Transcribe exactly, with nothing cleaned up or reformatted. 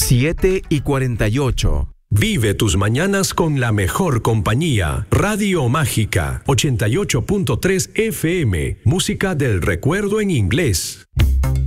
siete y cuarenta y ocho. Vive tus mañanas con la mejor compañía. Radio Mágica, ochenta y ocho punto tres F M. Música del recuerdo en inglés.